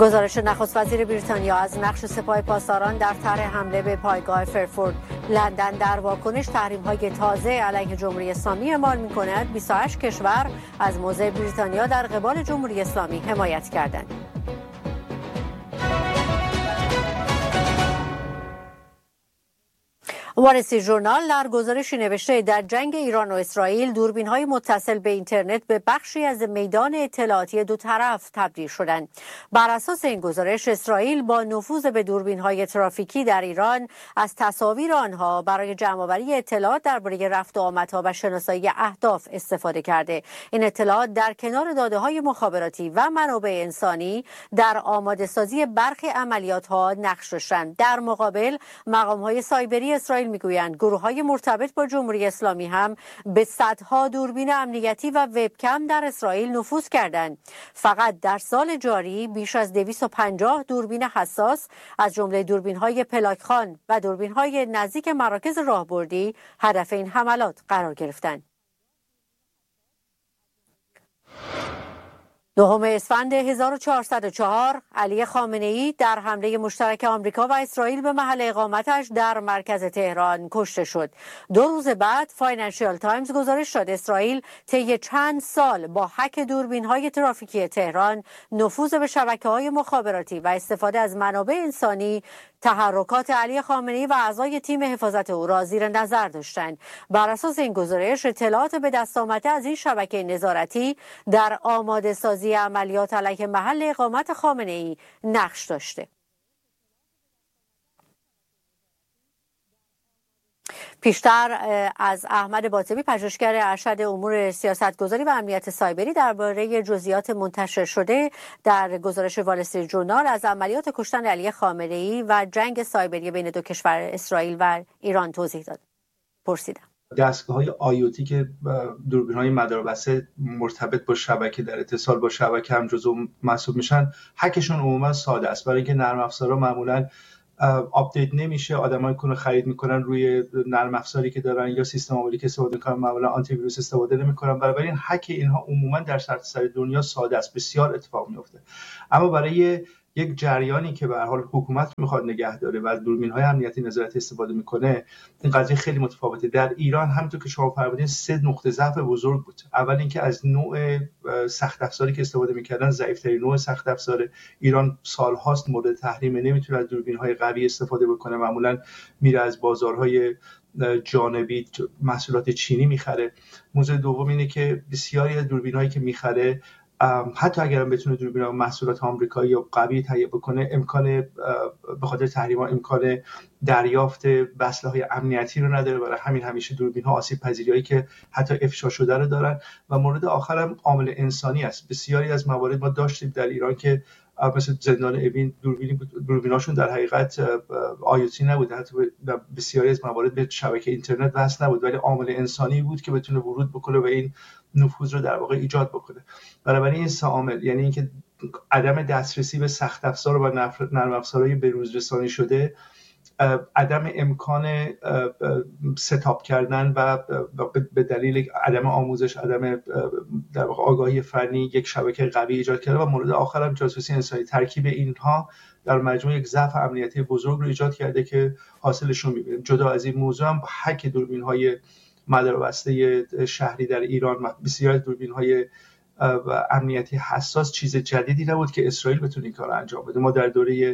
گزارش نخست وزیر بریتانیا از نقش سپاه پاسداران در طرح حمله به پایگاه فرفورد لندن در واکنش تحریم‌های تازه علیه جمهوری اسلامی اعمال می‌کند 28 کشور از موضع بریتانیا در قبال جمهوری اسلامی حمایت کردند. وال استریت ژورنال در گزارشی نوشته در جنگ ایران و اسرائیل دوربین‌های متصل به اینترنت به بخشی از میدان اطلاعاتی دو طرف تبدیل شدند. بر اساس این گزارش اسرائیل با نفوذ به دوربین‌های ترافیکی در ایران از تصاویر آنها برای جمع‌آوری اطلاعات درباره رفت و آمدها و شناسایی اهداف استفاده کرده. این اطلاعات در کنار داده‌های مخابراتی و منابع انسانی در آماده‌سازی برخی عملیات‌ها نقش داشتند. در مقابل مقام‌های سایبری اسرائیل میگویند گروه‌های مرتبط با جمهوری اسلامی هم به صدها دوربین امنیتی و وبکم در اسرائیل نفوذ کردند. فقط در سال جاری بیش از 250 دوربین حساس از جمله دوربین‌های پلاکخوان و دوربین‌های نزدیک مراکز راهبردی هدف این حملات قرار گرفتند. 9 اسفند 1404 علی خامنه‌ای در حمله مشترک آمریکا و اسرائیل به محل اقامتش در مرکز تهران کشته شد. 2 روز بعد فاینانشیال تایمز گزارش داد اسرائیل طی چند سال با هک دوربین‌های ترافیکی تهران، نفوذ به شبکه‌های مخابراتی و استفاده از منابع انسانی تحرکات علی خامنه‌ای و اعضای تیم حفاظت او را زیر نظر داشتند. بر اساس این گزارش اطلاعات به دست آمده از این شبکه نظارتی در آماده سازی عملیات علیه محل اقامت خامنه‌ای نقش داشته. پیشتر از احمد باطمی پژوهشگر ارشد امور سیاستگذاری و امنیت سایبری درباره جزئیات منتشر شده در گزارش وال استریت ژورنال از عملیات کشتن علی خامنه‌ای و جنگ سایبری بین دو کشور اسرائیل و ایران توضیح داد. پرسیدم دستگاه‌های آیوتی که دوربین‌های مداربسته مرتبط با شبکه در اتصال با شبکه هم جزو محسوب میشن، هکشون عموما ساده است، برای اینکه نرم افزارها معمولاً آپدیت نمیشه. آدمایی که خرید میکنن روی نرم افزاری که دارن یا سیستم عاملی که استفاده میکنن معمولا آنتی ویروس استفاده نمیکنن. بنابراین هک اینها عموما در سرتاسر دنیا ساده است، بسیار اتفاق میفته. اما برای یک جریانی که به هر حال حکومت میخواد نگه داره و از دوربین‌های امنیتی نظارتی استفاده میکنه، این قضیه خیلی متفاوته. در ایران همونطور که شما فرمودین 3 نقطه ضعف بزرگ بود. اول اینکه از نوع سخت افزاری که استفاده میکردن ضعیف‌ترین نوع سخت افزار. ایران سال‌هاست مورد تحریم، نمیتونه از دوربین‌های قوی استفاده بکنه، معمولاً میره از بازارهای جانبی محصولات چینی میخره. موضوع دوم اینه که بسیاری از دوربین‌هایی که میخره حتی اگر هم بتونه دوربین محصولات آمریکایی یا قوی تهیه بکنه، به خاطر تحریم‌ها امکان دریافت اسلحه‌های امنیتی رو نداره. برای همین همیشه دوربین‌ها آسیب پذیریایی که حتی افشا شده رو دارن. و مورد آخر هم عامل انسانی است. بسیاری از موارد ما داشتیم در ایران که مثل زندان اوین دوربیناشون در حقیقت آیوتی نبود، حتی بسیاری از موارد به شبکه اینترنت وصل نبود، ولی عامل انسانی بود که بتونه ورود بکنه و این نفوذ رو در واقع ایجاد بکنه. بنابراین این 3 عامل، یعنی اینکه عدم دسترسی به سخت افزار و نرم افزارهای بروز رسانی شده، عدم امکان ستاپ کردن و به دلیل عدم آموزش، عدم در واقع آگاهی فنی یک شبکه قوی ایجاد کرده، و مورد آخر هم جاسوسی انسانی. ترکیب اینها در مجموع یک ضعف امنیتی بزرگ رو ایجاد کرده که حاصلشون می‌بینیم. جدا از این موضوع هم هک دوربین‌های مداربسته شهری در ایران، بسیاری از دوربین‌های امنیتی حساس چیز جدیدی نبود که اسرائیل بتونه این کار رو انجام بده. ما در دوره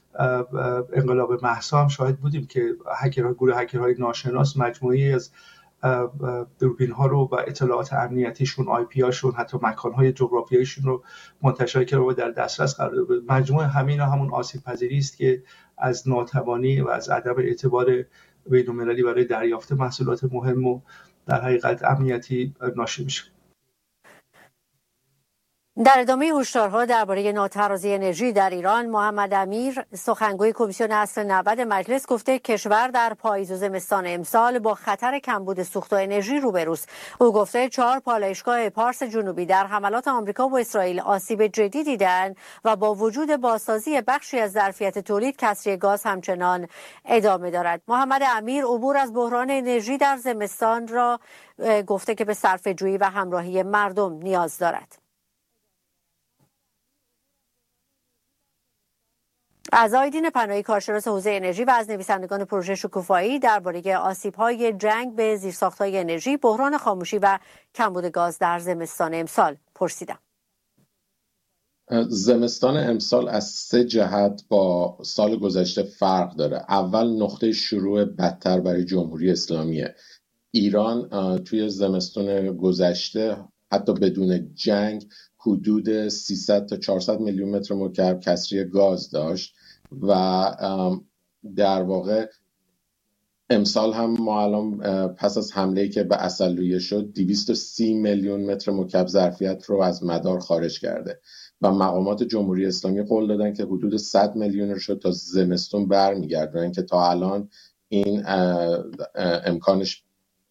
انقلاب مهسا هم شاهد بودیم که گروه هکرهای ناشناس مجموعی از دوربین‌ها رو و اطلاعات امنیتیشون، آی پی هاشون، حتی مکان‌های جغرافیاییشون رو منتشر کرده و در دسترس قرار داده. مجموع همینا همون آسیب پذیری است که از ناتوانی و از عدم اعتبار بین‌المللی برای دریافت محصولات مهم و در حقیقت امنیتی ناشی میشه. در ادامه هشدارها درباره ناترازی انرژی در ایران، محمد امیر سخنگوی کمیسیون اصل 90 مجلس گفته کشور در پاییز و زمستان امسال با خطر کمبود سوخت و انرژی روبروست. او گفته 4 پالایشگاه پارس جنوبی در حملات آمریکا و اسرائیل آسیب جدی دیدند و با وجود بازسازی بخشی از ظرفیت تولید، کسری گاز همچنان ادامه دارد. محمد امیر عبور از بحران انرژی در زمستان را گفته که به صرفه‌جویی و همراهی مردم نیاز دارد. از آیدین پناهی کارشناس حوزه انرژی و از نویسندگان پروژه شکوفایی درباره آسیب‌های جنگ به زیرساخت‌های انرژی، بحران خاموشی و کمبود گاز در زمستان امسال پرسیدم. زمستان امسال از 3 جهت با سال گذشته فرق داره. اول نقطه شروع بدتر برای جمهوری اسلامیه. ایران توی زمستان گذشته حتی بدون جنگ حدود 300 تا 400 میلیون متر مکعب کسری گاز داشت و در واقع امسال هم ما الان پس از حمله‌ای که به عسلویه شد 230 میلیون متر مکعب ظرفیت رو از مدار خارج کرده و مقامات جمهوری اسلامی قول دادن که حدود 100 میلیون رو شد تا زمستون برمیگردونن که تا الان این امکانش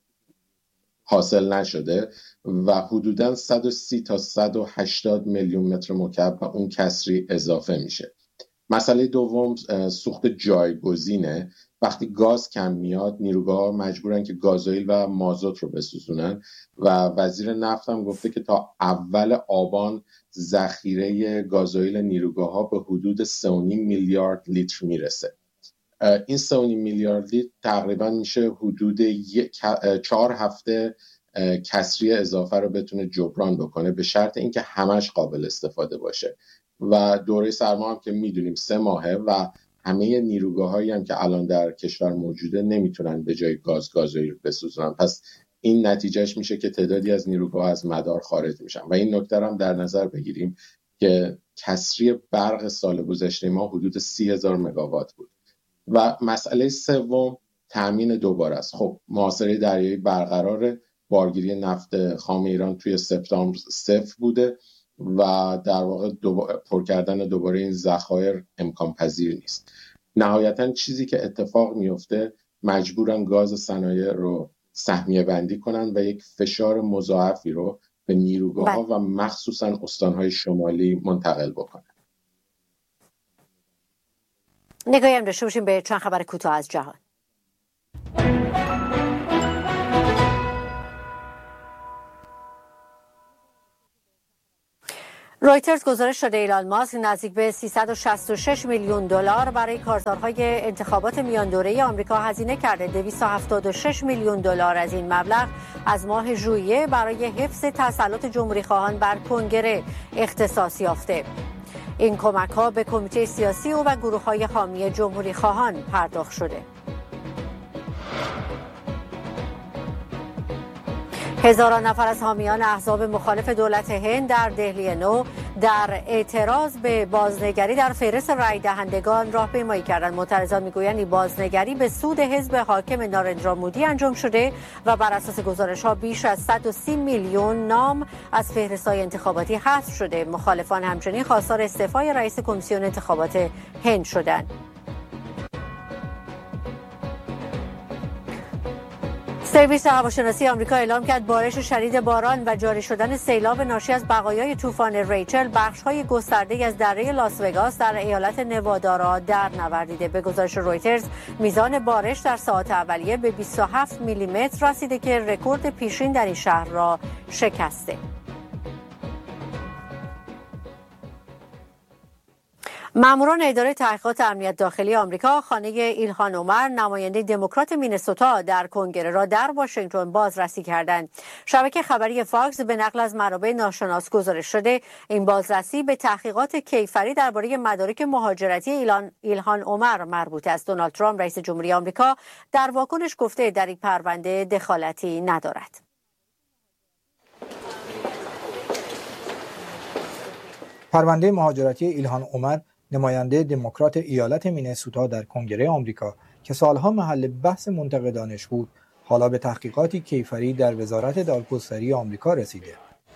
حاصل نشده و حدوداً 130 تا 180 میلیون متر مکعب و اون کسری اضافه میشه. مسئله دوم سوخت جایگزینه. وقتی گاز کم میاد نیروگاه‌ها مجبورن که گازوئیل و مازوت رو بسوزونن و وزیر نفت هم گفته که تا اول آبان ذخیره گازوئیل نیروگاه‌ها به حدود 3.5 میلیارد لیتر میرسه. این 3.5 میلیارد لیتر تقریبا میشه حدود 4 هفته کسری اضافه رو بتونه جبران بکنه به شرط اینکه همش قابل استفاده باشه و دوره سرما هم که میدونیم 3 ماهه و همه نیروگاه‌هایی هم که الان در کشور موجوده نمیتونن به جای گازوئیل بسوزونن. پس این نتیجهش میشه که تعدادی از نیروگاه از مدار خارج میشن و این نکته هم در نظر بگیریم که کسری برق سال گذشته ما حدود 30,000 مگاوات بود. و مسئله سوم تامین دوباره است. خب محاصره دریایی برقراره، بارگیری نفت خام ایران توی سپتامبر 0 بوده و در واقع پر کردن دوباره این ذخایر امکان پذیر نیست. نهایتاً چیزی که اتفاق میفته مجبورن گاز صنایع رو سهمیه بندی کنن و یک فشار مضاعفی رو به نیروگاه‌ها و مخصوصاً استان‌های شمالی منتقل بکنن. نگاهی هم داشته باشیم به چند خبر کوتاه از جهان. رویترز گزارش داده ایلان ماسک نزدیک به 366 میلیون دلار برای کارزارهای انتخابات میان دوره آمریکا هزینه کرده. 276 میلیون دلار از این مبلغ از ماه ژوئیه برای حفظ تسلط جمهوری خواهان بر کنگره اختصاص یافته. این کمک‌ها به کمیته سیاسی و گروه‌های حامی جمهوری خواهان پرداخت شده. هزاران نفر از حامیان احزاب مخالف دولت هند در دهلی نو در اعتراض به بازنگری در فهرست رای دهندگان راهپیمایی کردند. معترضان میگویند این بازنگری به سود حزب حاکم نارندرا مودی انجام شده و بر اساس گزارش‌ها بیش از 130 میلیون نام از فهرست‌های انتخاباتی حذف شده. مخالفان همچنین خواستار استعفای رئیس کمیسیون انتخابات هند شدند. سرویس هواشناسی آمریکا اعلام کرد بارش شدید باران و جاری شدن سیلاب ناشی از بقایای طوفان ریچل بخش‌های گسترده‌ای از دره لاس وگاس در ایالت نوادا را درنوردیده. به گزارش رویترز میزان بارش در ساعات اولیه به 27 میلیمتر رسیده که رکورد پیشین در این شهر را شکسته. ماموران اداره تحقیقات امنیت داخلی آمریکا خانه ایلهان عمر نماینده دموکرات مینسوتا در کنگره را در واشنگتن بازرسی کردند. شبکه خبری فاکس به نقل از منابع ناشناس گزارش شده این بازرسی به تحقیقات کیفری درباره مدارک مهاجرتی ایلهان عمر مربوط است. دونالد ترامپ رئیس جمهوری آمریکا در واکنش گفته در این پرونده دخالتی ندارد. پرونده مهاجرتی ایلهان عمر نماینده دموکرات ایالت مینسوتا در کنگره آمریکا که سالها محل بحث منتقدانش بود، حالا به تحقیقاتی کیفری در وزارت دادگستری آمریکا رسیده.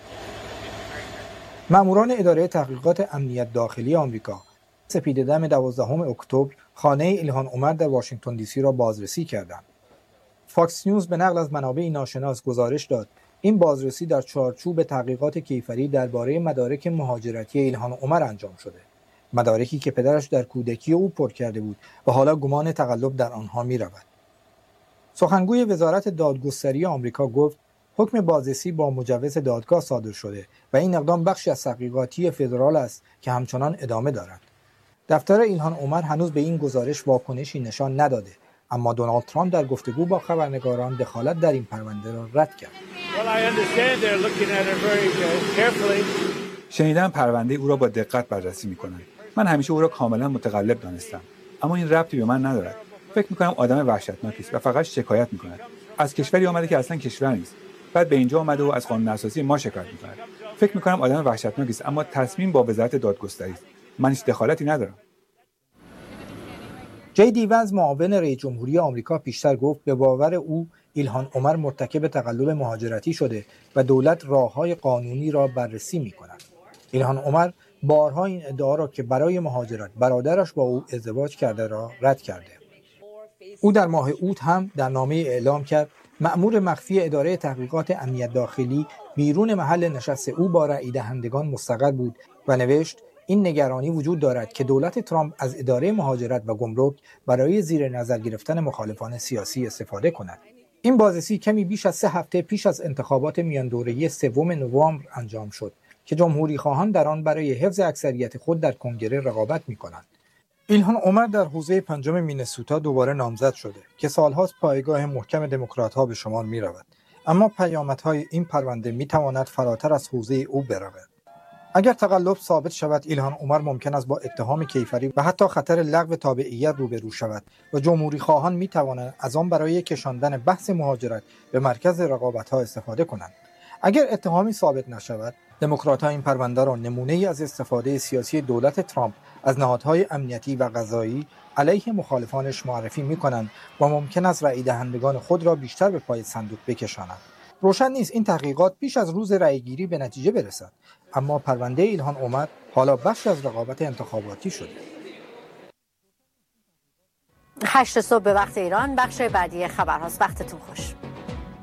ماموران اداره تحقیقات امنیت داخلی آمریکا سپیده‌دم 12 اکتبر خانه ایلهان عمر در واشنگتن دی سی را بازرسی کردند. فاکس نیوز به نقل از منابع ناشناس گزارش داد این بازرسی در چارچوب تحقیقات کیفری درباره مدارک مهاجرتی ایلهان عمر انجام شده. مدارکی که پدرش در کودکی او پر کرده بود و حالا گمان تقلب در آنها می رود. سخنگوی وزارت دادگستری آمریکا گفت حکم بازرسی با مجوز دادگاه صادر شده و این اقدام بخشی از تحقیقاتی فدرال است که همچنان ادامه دارد. دفتر ایلهان عمر هنوز به این گزارش واکنشی نشان نداده، اما دونالد ترامپ در گفتگو با خبرنگاران دخالت در این پرونده را رد کرد. شنیدم پرونده او را با دقت بررسی می‌کنند. من همیشه او را کاملا متقلب دانستم، اما این ربطی به من ندارد. فکر می‌کنم آدم وحشتناکی است و فقط شکایت می‌کند. از کشوری آمده که اصلا کشور نیست. بعد به اینجا آمده و از قانون اساسی ما شکایت می‌کند. فکر می‌کنم آدم وحشتناکی است، اما تصمیم با وزارت دادگستری است. من هیچ دخالتی ندارم. جی دی ونز معاون رئیس جمهوری آمریکا پیشتر گفت به باور او ایلهان عمر مرتکب تقلب مهاجرتی شده و دولت راه‌های قانونی را بررسی می‌کند. ایلهان عمر بارها این ادعا را که برای مهاجرت برادرش با او ازدواج کرده را رد کرده. او در ماه اوت هم در نامه اعلام کرد مأمور مخفی اداره تحقیقات امنیت داخلی بیرون محل نشست او با رای دهندگان مستقر بود و نوشت این نگرانی وجود دارد که دولت ترامپ از اداره مهاجرت و گمرک برای زیر نظر گرفتن مخالفان سیاسی استفاده کند. این بازرسی کمی بیش از 3 هفته پیش از انتخابات میان دوره‌ای 3 نوامبر انجام شد که جمهوری خواهان در آن برای حفظ اکثریت خود در کنگره رقابت می‌کنند. ایلهان عمر در حوزه 5 مینسوتا دوباره نامزد شده که سالهاست پایگاه محکم دموکرات‌ها به شمار می‌رود، اما پیامدهای این پرونده می‌تواند فراتر از حوزه او برود. اگر تقلب ثابت شود، ایلهان عمر ممکن است با اتهام کیفری و حتی خطر لغو تابعیت روبرو شود و جمهوری خواهان می‌توانند از آن برای کشاندن بحث مهاجرت به مرکز رقابت‌ها استفاده کنند. اگر اتهامی ثابت نشود، دموکرات‌ها این پرونده را نمونه‌ای از استفاده سیاسی دولت ترامپ از نهادهای امنیتی و قضایی علیه مخالفانش معرفی می‌کنند و ممکن است رای دهندگان خود را بیشتر به پای صندوق بکشانند. روشن نیست این تحقیقات پیش از روز رایگیری به نتیجه برسد، اما پرونده ایلهان عمر حالا بخش از رقابت انتخاباتی شده. 8 صبح به وقت ایران، بخش بعدی خبرهاست. وقتتون خوش.